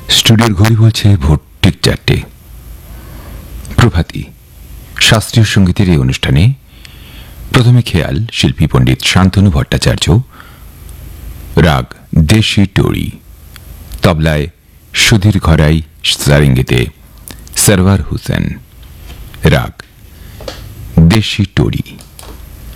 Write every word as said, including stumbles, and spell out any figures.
স্টুডিওর ঘড়ি বলছে ভোর ঠিক চারটে। প্রভাতী শাস্ত্রীয় সঙ্গীতের এই অনুষ্ঠানে প্রথমে খেয়াল শিল্পী পণ্ডিত শান্তনু ভট্টাচার্য, রাগ দেশি টোড়ি, তবলায় সুধীর ঘরাই, সারেঙ্গিতে সরওয়ার হোসেন, রাগ দেশি টোড়ি।